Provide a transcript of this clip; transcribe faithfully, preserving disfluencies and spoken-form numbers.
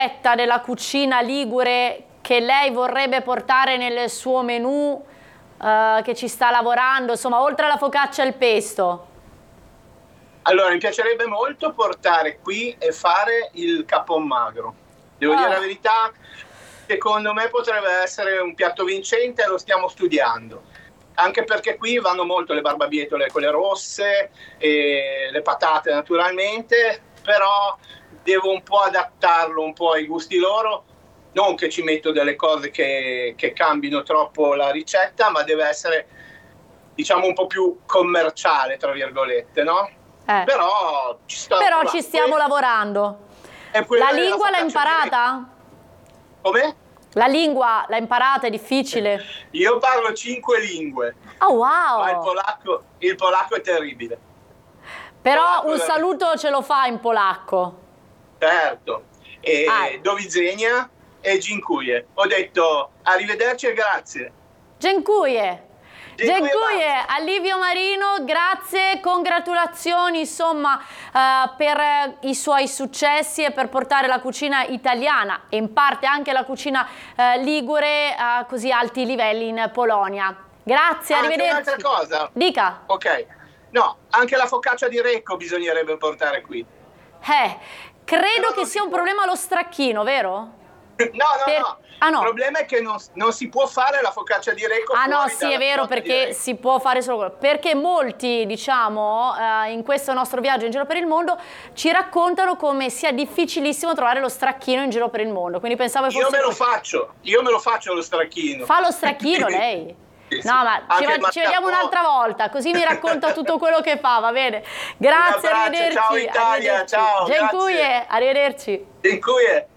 ricetta della cucina ligure che lei vorrebbe portare nel suo menù, uh, che ci sta lavorando, insomma, oltre alla focaccia e al pesto? Allora, mi piacerebbe molto portare qui e fare il capon magro. Devo oh. dire la verità, secondo me potrebbe essere un piatto vincente e lo stiamo studiando. Anche perché qui vanno molto le barbabietole, quelle rosse, e le patate naturalmente, però devo un po' adattarlo un po' ai gusti loro. Non che ci metto delle cose che, che cambino troppo la ricetta, ma deve essere, diciamo, un po' più commerciale, tra virgolette, no? Eh. Però ci, sto Però ci stiamo lavorando. La lingua l'ha imparata? Come? La lingua l'ha imparata, è difficile? Io parlo cinque lingue. Oh wow! Ma il polacco, il polacco è terribile. Però polacco un è... saluto ce lo fa in polacko. Certo. E ah. do widzenia e dziękuję. Ho detto arrivederci e grazie. Dziękuję. Dziękuję a Livio Marino, grazie, congratulazioni insomma uh, per i suoi successi e per portare la cucina italiana e in parte anche la cucina uh, ligure a così alti livelli in Polonia. Grazie, anche arrivederci. Un'altra cosa. Dica. Ok. No, anche la focaccia di Recco bisognerebbe portare qui. Eh, credo che sia un problema lo stracchino, vero? No, no, per... no. Ah, no. Il problema è che non, non si può fare la focaccia di Recco. Ah no, sì, è vero, perché si può fare solo quello. Perché molti, diciamo, eh, in questo nostro viaggio in giro per il mondo ci raccontano come sia difficilissimo trovare lo stracchino in giro per il mondo. Quindi pensavo che fosse... Io me lo faccio, io me lo faccio lo stracchino. Fa lo stracchino lei? Sì, sì. No, ma ci, va, ci vediamo un'altra volta, così mi racconta tutto quello che fa, va bene? Grazie, abbraccio, arrivederci. Ciao Italia, arrivederci. ciao. Dziękuję, arrivederci. Dziękuję.